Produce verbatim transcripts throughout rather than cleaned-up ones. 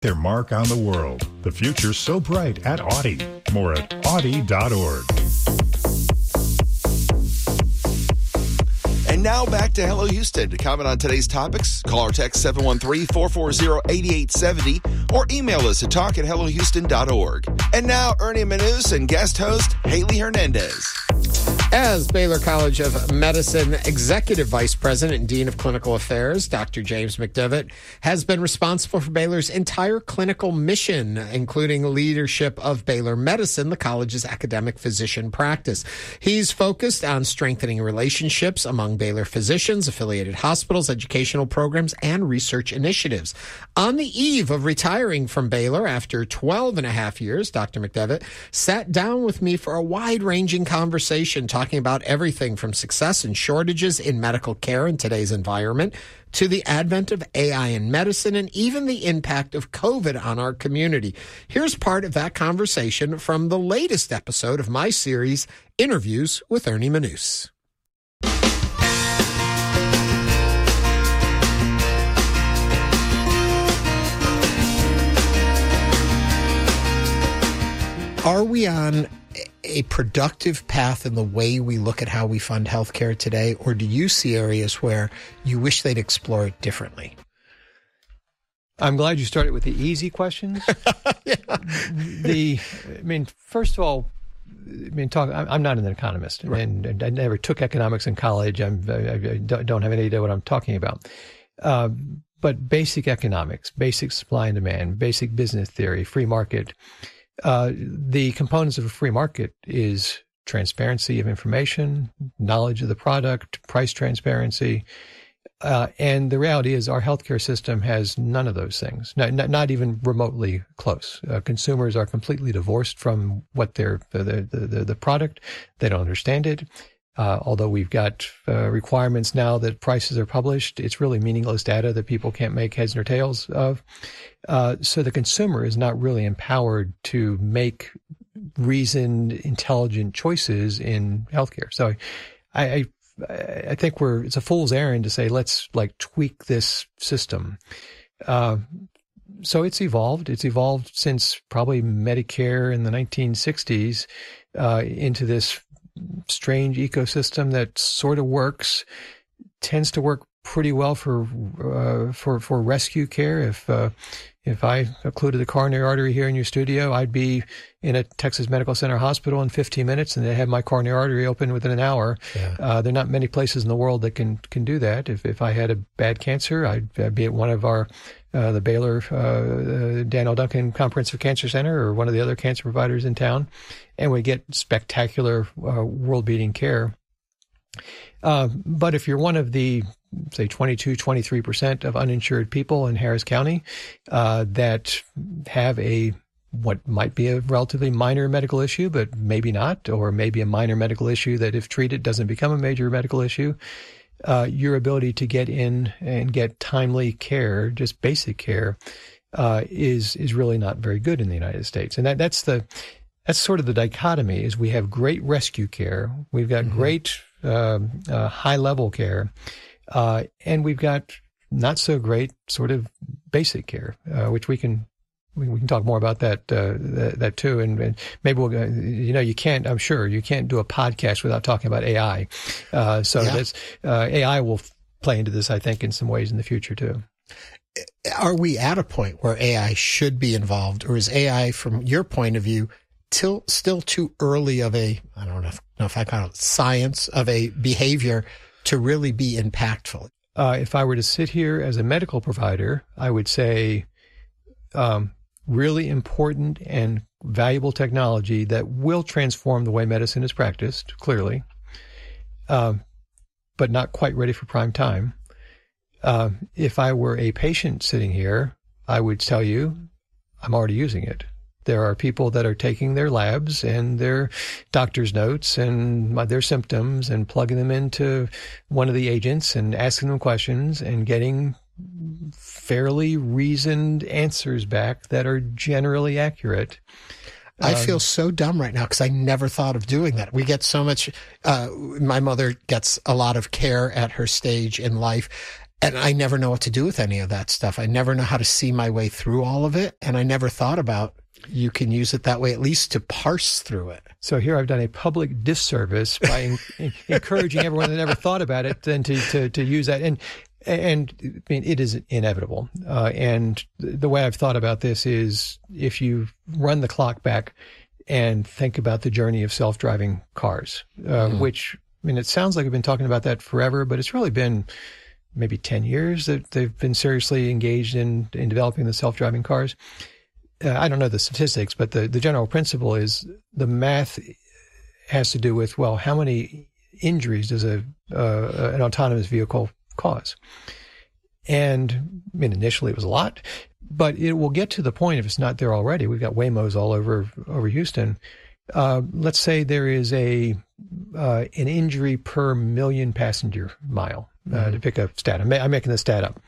Their mark on the world. The future's so bright at Audi. More at Audi dot org. And now back to Hello Houston. To comment on today's topics, call or text seven one three, four four zero, eight eight seven zero or email us at talk at hello houston dot org. And now Ernie Manus and guest host Haley Hernandez. As Baylor College of Medicine Executive Vice President and Dean of Clinical Affairs, Doctor James McDevitt has been responsible for Baylor's entire clinical mission, including leadership of Baylor Medicine, the college's academic physician practice. He's focused on strengthening relationships among Baylor physicians, affiliated hospitals, educational programs, and research initiatives. On the eve of retiring from Baylor after twelve and a half years, Doctor McDevitt sat down with me for a wide-ranging conversation talking about everything from success and shortages in medical care in today's environment to the advent of A I in medicine and even the impact of COVID on our community. Here's part of that conversation from the latest episode of my series, Interviews with Ernie Manus. Are we on a productive path in the way we look at how we fund healthcare today, or do you see areas where you wish they'd explore it differently? I'm glad you started with the easy questions. yeah. The, I mean, first of all, I mean, talk. I'm not an economist, right. and I never took economics in college. I'm, I don't have any idea what I'm talking about. Uh, but basic economics, basic supply and demand, basic business theory, free market. Uh, the components of a free market is transparency of information, knowledge of the product, price transparency. Uh, and the reality is our healthcare system has none of those things, not, not, not even remotely close. Uh, consumers are completely divorced from what they're, the, the, the, the product. They don't understand it. Uh, although we've got uh, requirements now that prices are published, it's really meaningless data that people can't make heads nor tails of. Uh, so the consumer is not really empowered to make reasoned, intelligent choices in healthcare. So I, I, I think we're, it's a fool's errand to say, let's like tweak this system. Uh, so it's evolved. It's evolved since probably Medicare in the nineteen sixties, uh, into this strange ecosystem that sort of works, tends to work pretty well for uh, for for rescue care. If uh, if I occluded the coronary artery here in your studio, I'd be in a Texas Medical Center hospital in fifteen minutes, and they have my coronary artery open within an hour. Yeah. Uh, there are not many places in the world that can can do that. If if I had a bad cancer, I'd, I'd be at one of our uh, the Baylor uh, uh, Daniel Duncan Comprehensive Cancer Center or one of the other cancer providers in town, and we get spectacular uh, world-beating care. Uh, but if you're one of the, say, twenty-two, twenty-three percent of uninsured people in Harris County uh, that have a what might be a relatively minor medical issue, but maybe not, or maybe a minor medical issue that if treated doesn't become a major medical issue, uh, your ability to get in and get timely care, just basic care, uh, is is really not very good in the United States. And that that's the that's sort of the dichotomy: is we have great rescue care, we've got mm-hmm. great uh, uh, high level care, uh, and we've got not so great sort of basic care, uh, which we can. We, we can talk more about that, uh, that, that too. And, and maybe we'll, uh, you know, you can't, I'm sure you can't do a podcast without talking about A I. Uh, so yeah. that's, uh, A I will play into this, I think, in some ways in the future too. Are we at a point where A I should be involved, or is A I, from your point of view, till, still too early of a, I don't know if, know if I call it science of a behavior to really be impactful? Uh, if I were to sit here as a medical provider, I would say, um, really important and valuable technology that will transform the way medicine is practiced, clearly, uh, but not quite ready for prime time. Uh, if I were a patient sitting here, I would tell you I'm already using it. There are people that are taking their labs and their doctor's notes and my, their symptoms and plugging them into one of the agents and asking them questions and getting fairly reasoned answers back that are generally accurate. I feel so dumb right now because I never thought of doing that. We get so much, uh, my mother gets a lot of care at her stage in life. And I never know what to do with any of that stuff. I never know how to see my way through all of it. And I never thought about you can use it that way, at least to parse through it. So here I've done a public disservice by in, in, encouraging everyone that never thought about it then to, to, to use that. And, and I mean, it is inevitable. Uh, and the way I've thought about this is if you run the clock back and think about the journey of self-driving cars, uh, mm. which, I mean, it sounds like we've been talking about that forever, but it's really been maybe ten years that they've been seriously engaged in, in developing the self-driving cars. Uh, I don't know the statistics, but the, the general principle is the math has to do with, well, how many injuries does a uh, an autonomous vehicle cause? And I mean, initially it was a lot, but it will get to the point, if it's not there already, we've got Waymos all over over Houston. Uh, let's say there is a uh, an injury per million passenger mile, uh, mm-hmm. to pick a stat. I'm, ma- I'm making the stat up.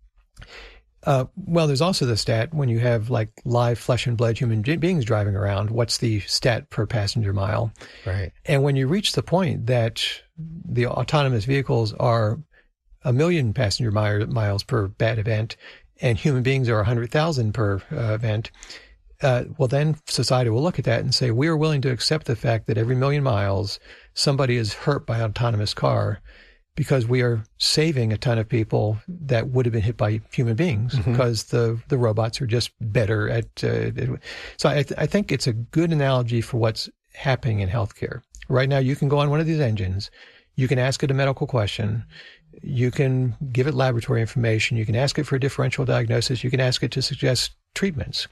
Uh, well, there's also the stat when you have like live flesh and blood human beings driving around, what's the stat per passenger mile? Right. And when you reach the point that the autonomous vehicles are a million passenger mi- miles per bad event and human beings are one hundred thousand per uh, event, uh, well, then society will look at that and say, we are willing to accept the fact that every million miles somebody is hurt by an autonomous car, because we are saving a ton of people that would have been hit by human beings, mm-hmm. because the, the robots are just better at. Uh, so I, th- I think it's a good analogy for what's happening in healthcare. Right now, you can go on one of these engines, you can ask it a medical question, you can give it laboratory information, you can ask it for a differential diagnosis, you can ask it to suggest treatments.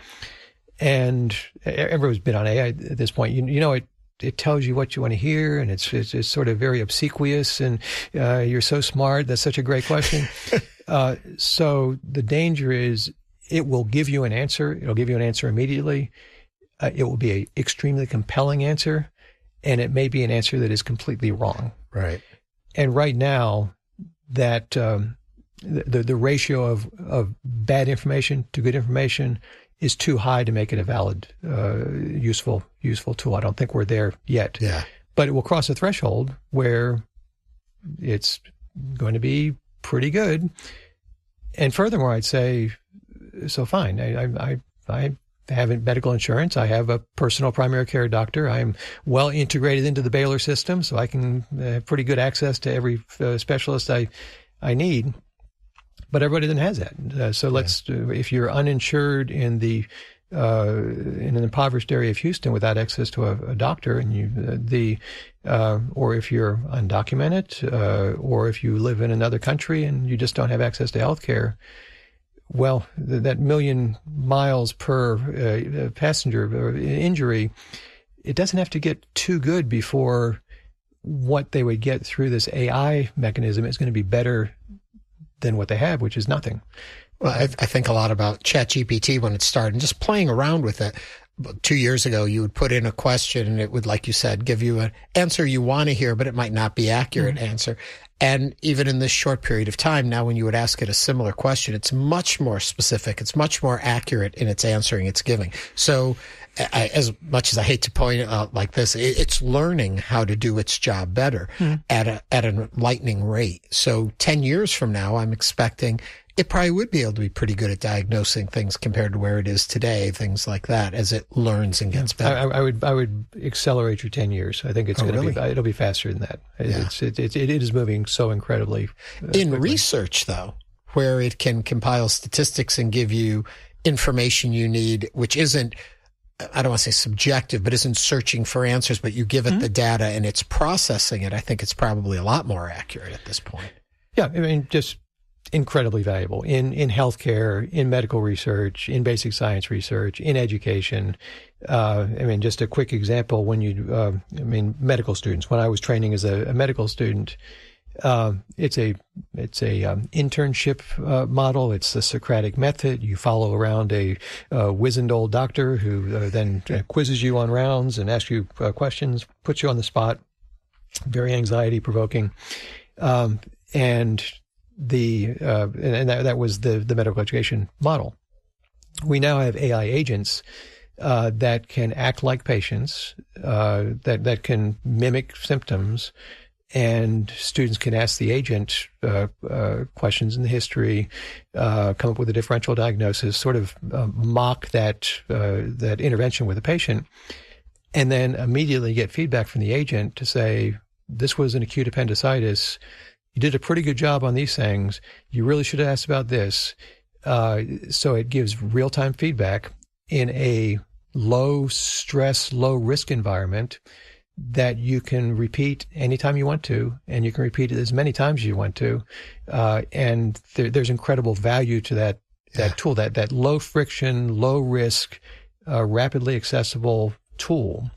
And everyone's been on A I at this point. You, you know, it It tells you what you want to hear, and it's it's, it's sort of very obsequious, and uh, you're so smart. That's such a great question. uh, so the danger is it will give you an answer. It'll give you an answer immediately. Uh, it will be an extremely compelling answer, and it may be an answer that is completely wrong. Right. And right now, that um, the the ratio of of bad information to good information is too high to make it a valid, uh, useful, useful tool. I don't think we're there yet. Yeah. But it will cross a threshold where it's going to be pretty good. And furthermore, I'd say, so fine. I, I, I have medical insurance. I have a personal primary care doctor. I'm well integrated into the Baylor system, so I can have pretty good access to every uh, specialist I, I need. But everybody then has that. Uh, so let's, uh, if you're uninsured in the uh, in an impoverished area of Houston without access to a, a doctor, and you uh, the uh, or if you're undocumented, uh, or if you live in another country and you just don't have access to health care, well, th- that million miles per uh, passenger injury, it doesn't have to get too good before what they would get through this A I mechanism is going to be better than what they have, which is nothing. Well, I, I think a lot about ChatGPT when it started and just playing around with it. Two years ago, you would put in a question and it would, like you said, give you an answer you want to hear, but it might not be accurate mm-hmm. answer. And even in this short period of time, now when you would ask it a similar question, it's much more specific. It's much more accurate in its answering it's giving. So I, as much as I hate to point out like this, it, it's learning how to do its job better mm-hmm. at a, at a lightning rate. So ten years from now, I'm expecting it probably would be able to be pretty good at diagnosing things compared to where it is today, things like that, as it learns and gets better. I, I would I would accelerate your ten years. I think it's oh, going to really? be it'll be faster than that. Yeah. It's it, it it is moving so incredibly. Uh, In quickly. research, though, where it can compile statistics and give you information you need, which isn't, I don't want to say subjective, but isn't searching for answers, but you give it mm-hmm. the data and it's processing it. I think it's probably a lot more accurate at this point. Yeah, I mean, just incredibly valuable in, in healthcare, in medical research, in basic science research, in education. Uh, I mean, just a quick example, when you, uh, I mean, medical students, when I was training as a, a medical student, uh, it's a, it's a um, internship uh, model. It's the Socratic method. You follow around a uh, wizened old doctor who uh, then uh, quizzes you on rounds and asks you uh, questions, puts you on the spot, very anxiety provoking. Um, and The uh, and that, that was the, the medical education model. We now have A I agents uh, that can act like patients, uh, that that can mimic symptoms, and students can ask the agent uh, uh, questions in the history, uh, come up with a differential diagnosis, sort of uh, mock that uh, that intervention with the patient, and then immediately get feedback from the agent to say, this was an acute appendicitis. You did a pretty good job on these things. You really should have asked about this. Uh, so it gives real-time feedback in a low stress, low risk environment that you can repeat anytime you want to, and you can repeat it as many times as you want to. Uh, and there, there's incredible value to that, that yeah. tool, that, that low friction, low risk, uh, rapidly accessible tool.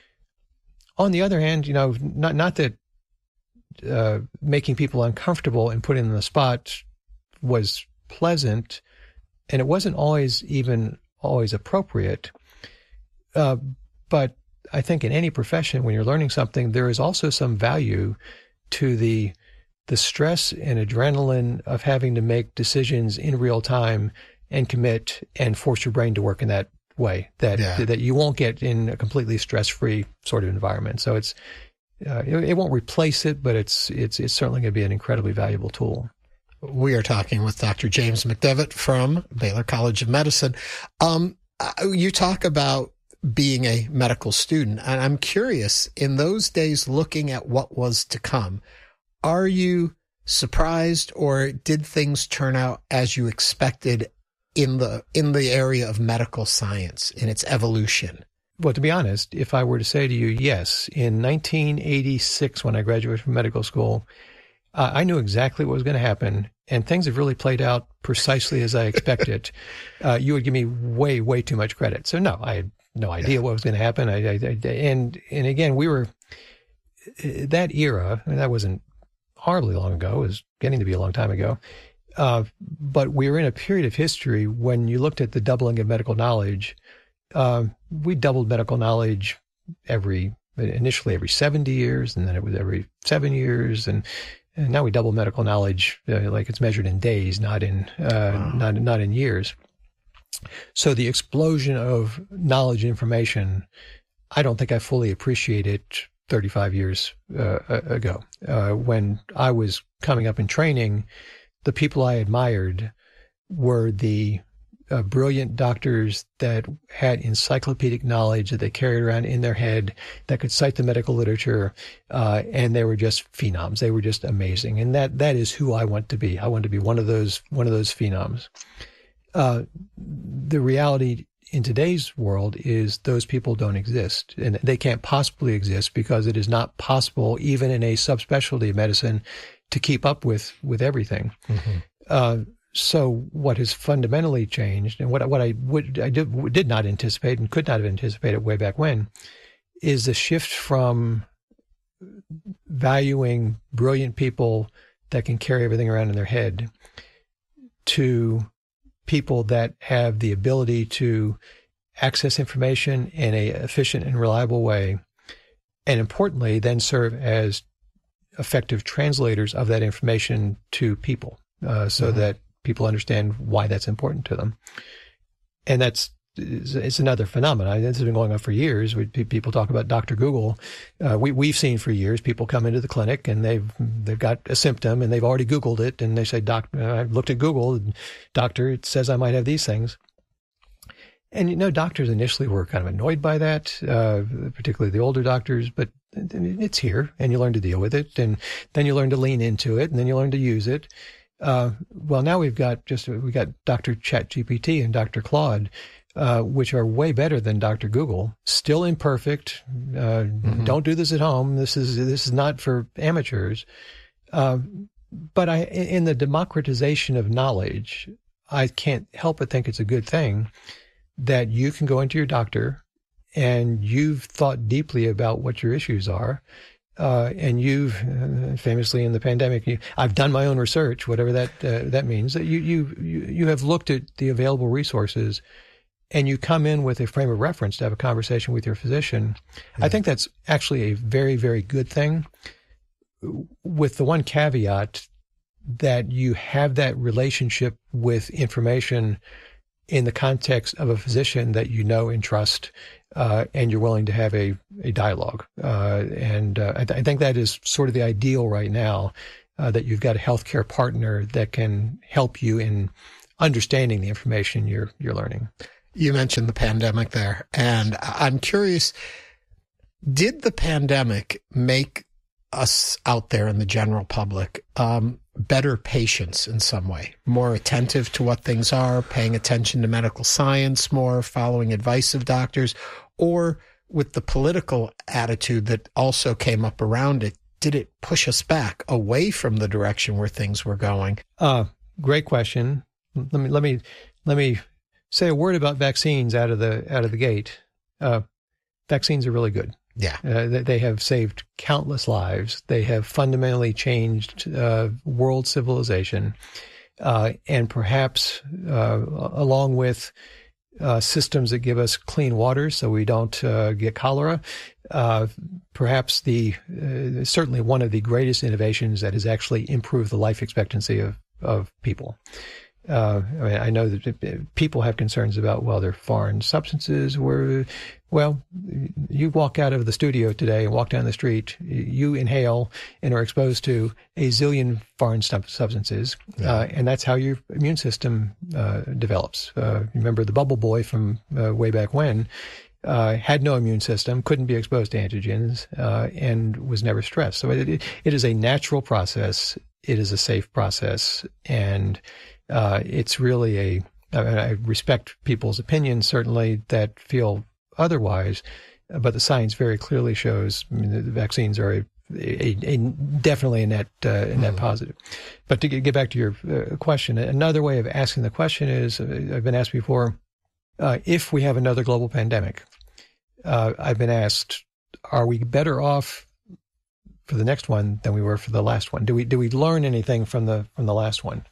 On the other hand, you know, not, not that, uh, making people uncomfortable and putting them on the spot was pleasant, and it wasn't always even always appropriate. Uh, but I think in any profession, when you're learning something, there is also some value to the the stress and adrenaline of having to make decisions in real time and commit and force your brain to work in that way that yeah. that you won't get in a completely stress-free sort of environment. So it's uh, it, it won't replace it, but it's it's it's certainly going to be an incredibly valuable tool. We are talking with Doctor James McDevitt from Baylor College of Medicine. Um, you talk about being a medical student, and I'm curious, in those days, looking at what was to come, are you surprised, or did things turn out as you expected in the in the area of medical science, in its evolution? Well, to be honest, if I were to say to you, yes, in nineteen eighty-six, when I graduated from medical school, uh, I knew exactly what was going to happen, and things have really played out precisely as I expected. uh, you would give me way, way too much credit. So no, I had no idea yeah. what was going to happen. I, I, I, and and again, we were that era, and that wasn't horribly long ago. It was getting to be a long time ago. Uh, but we were in a period of history when you looked at the doubling of medical knowledge. Uh, we doubled medical knowledge every initially every seventy years, and then it was every seven years, and, and now we double medical knowledge uh, like it's measured in days, not in uh, wow. not not in years. So the explosion of knowledge and information, I don't think I fully appreciated thirty-five years uh, ago. Uh, when I was coming up in training, the people I admired were the uh, brilliant doctors that had encyclopedic knowledge that they carried around in their head, that could cite the medical literature, uh, and they were just phenoms. They were just amazing, and that that is who I want to be. I want to be one of those one of those phenoms. Uh, the reality in today's world is those people don't exist, and they can't possibly exist because it is not possible, even in a subspecialty of medicine, to keep up with, with everything. Mm-hmm. Uh, so what has fundamentally changed, and what, what I would, I did, did not anticipate and could not have anticipated way back when, is the shift from valuing brilliant people that can carry everything around in their head to people that have the ability to access information in a efficient and reliable way, and importantly, then serve as effective translators of that information to people, uh, so mm-hmm. that people understand why that's important to them. And that's it's another phenomenon. This has been going on for years. We, people talk about Doctor Google. Uh, we, we've seen for years people come into the clinic and they've they've got a symptom and they've already Googled it, and they say, "Doc, I looked at Google, and doctor, it says I might have these things." And you know, doctors initially were kind of annoyed by that, uh, particularly the older doctors. But it's here, and you learn to deal with it, and then you learn to lean into it, and then you learn to use it. Uh, well, now we've got just we got Doctor ChatGPT and Doctor Claude. Uh, which are way better than Doctor Google. Still imperfect. Uh, mm-hmm. Don't do this at home. This is this is not for amateurs. Uh, but I, in the democratization of knowledge, I can't help but think it's a good thing that you can go into your doctor and you've thought deeply about what your issues are. Uh, and you've uh, famously in the pandemic, you, I've done my own research, whatever that uh, that means. That you you you you have looked at the available resources. And you come in with a frame of reference to have a conversation with your physician. Mm-hmm. I think that's actually a very, very good thing, with the one caveat that you have that relationship with information in the context of a physician that you know and trust, uh, and you're willing to have a, a dialogue. Uh, and uh, I, th- I think that is sort of the ideal right now, uh, that you've got a healthcare partner that can help you in understanding the information you're you're learning. You mentioned the pandemic there, and I'm curious, did the pandemic make us out there in the general public um, better patients in some way, more attentive to what things are, paying attention to medical science more, following advice of doctors, or with the political attitude that also came up around it, did it push us back away from the direction where things were going? Uh, great question. Let me let me let me say a word about vaccines out of the out of the gate. Uh, vaccines are really good. Yeah. Uh, they have saved countless lives. They have fundamentally changed uh, world civilization. Uh, and perhaps uh, along with uh, systems that give us clean water so we don't uh, get cholera, uh, perhaps the uh, certainly one of the greatest innovations that has actually improved the life expectancy of, of people. Uh, I mean, I know that people have concerns about, well, they're foreign substances. Where, well, you walk out of the studio today and walk down the street, you inhale and are exposed to a zillion foreign substances, yeah. uh, and that's how your immune system uh, develops. Uh, remember the bubble boy from uh, way back when uh, had no immune system, couldn't be exposed to antigens, uh, and was never stressed. So it, it is a natural process. It is a safe process, and Uh, it's really a, I, mean, I respect people's opinions, certainly, that feel otherwise, but the science very clearly shows, I mean, the, the vaccines are a, a, a definitely a net, uh, a net mm. positive. But to get, get back to your uh, question, another way of asking the question is, uh, I've been asked before, uh, if we have another global pandemic, uh, I've been asked, are we better off for the next one than we were for the last one? Do we, do we learn anything from the, from the last one?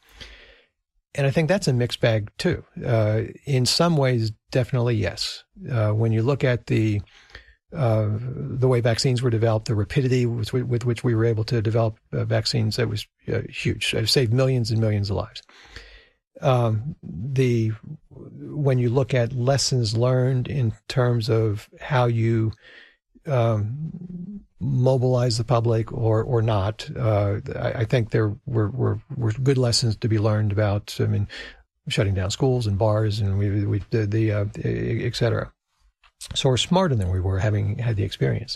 And I think that's a mixed bag too. Uh, in some ways, definitely yes. Uh, when you look at the uh, the way vaccines were developed, the rapidity with, with which we were able to develop uh, vaccines, that was uh, huge. It saved millions and millions of lives. Um, the when you look at lessons learned in terms of how you um, mobilize the public or or not, uh, I, I think there were, were were good lessons to be learned about. I mean, shutting down schools and bars, and we we did the uh, et cetera. So we're smarter than we were, having had the experience.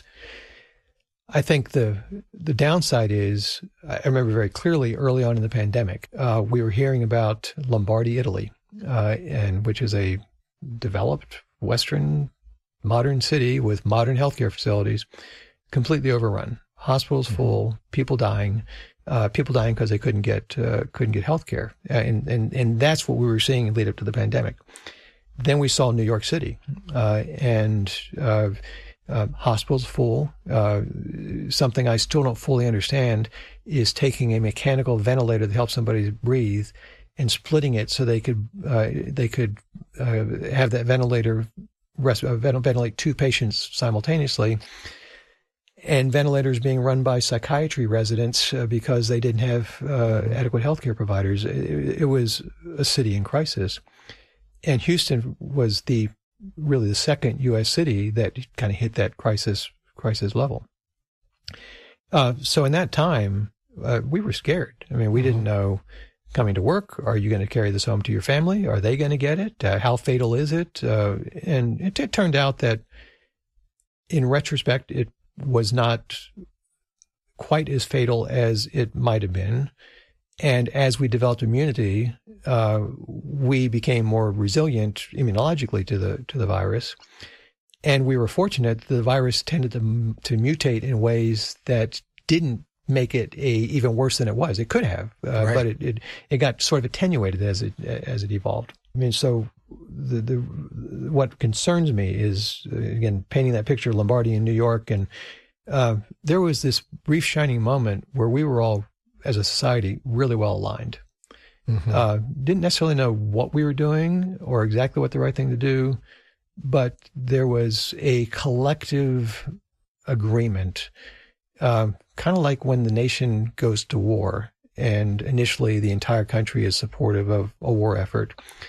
I think the the downside is, I remember very clearly early on in the pandemic, uh, we were hearing about Lombardy, Italy, uh, and which is a developed Western modern city with modern healthcare facilities, completely overrun, hospitals full, mm-hmm. people dying, uh, people dying because they couldn't get uh, couldn't get healthcare, and and and that's what we were seeing lead up to the pandemic. Then we saw New York City, uh, and uh, uh, hospitals full. Uh, something I still don't fully understand is taking a mechanical ventilator that helps somebody breathe and splitting it so they could uh, they could uh, have that ventilator rest, uh, ventilate two patients simultaneously. And ventilators being run by psychiatry residents uh, because they didn't have uh, adequate healthcare providers. It, it was a city in crisis. And Houston was the really the second U S city that kind of hit that crisis crisis level. Uh, so in that time, uh, we were scared. I mean, we didn't know coming to work, are you going to carry this home to your family? Are they going to get it? Uh, how fatal is it? Uh, and it, it turned out that in retrospect, it was not quite as fatal as it might have been. And as we developed immunity, uh, we became more resilient immunologically to the to the virus. And we were fortunate that the virus tended to to mutate in ways that didn't make it a even worse than it was. It could have, uh, right. but it, it it got sort of attenuated as it as it evolved. I mean, so the the what concerns me is, again, painting that picture of Lombardy in New York, and uh, there was this brief shining moment where we were all, as a society, really well aligned. Mm-hmm. Uh, didn't necessarily know what we were doing or exactly what the right thing to do, but there was a collective agreement, uh, kind of like when the nation goes to war and initially the entire country is supportive of a war effort.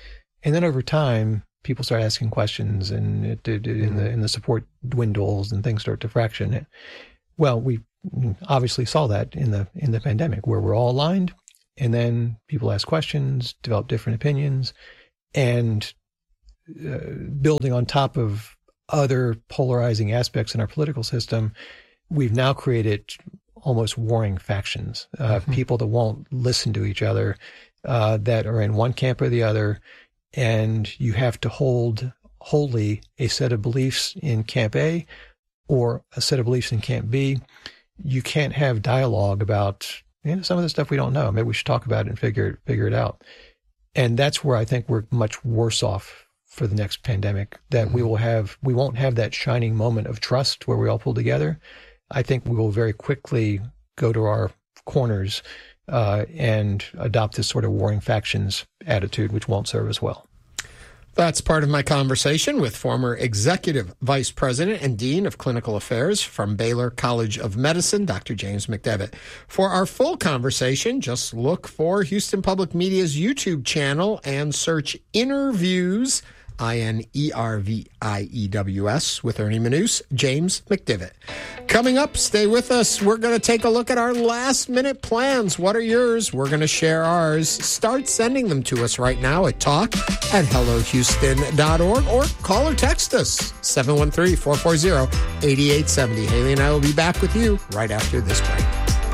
And then over time, people start asking questions, and it, it, it, in the in the support dwindles, and things start to fraction. Well, we obviously saw that in the in the pandemic, where we're all aligned, and then people ask questions, develop different opinions, and uh, building on top of other polarizing aspects in our political system, we've now created almost warring factions, uh, mm-hmm. people that won't listen to each other, uh, that are in one camp or the other. And you have to hold wholly a set of beliefs in Camp A or a set of beliefs in Camp B. You can't have dialogue about, you know, some of the stuff we don't know. Maybe we should talk about it and figure figure it out. And that's where I think we're much worse off for the next pandemic, that mm-hmm. we will have, we won't have that shining moment of trust where we all pull together. I think we will very quickly go to our corners Uh, and adopt this sort of warring factions attitude, which won't serve us well. That's part of my conversation with former Executive Vice President and Dean of Clinical Affairs from Baylor College of Medicine, Doctor James McDevitt. For our full conversation, just look for Houston Public Media's YouTube channel and search Interviews, I N E R V I E W S, with Ernie Manouse, James McDevitt. Coming up, stay with us. We're going to take a look at our last-minute plans. What are yours? We're going to share ours. Start sending them to us right now at talk at hello houston dot org or call or text us, seven one three, four four zero, eight eight seven zero. Haley and I will be back with you right after this break.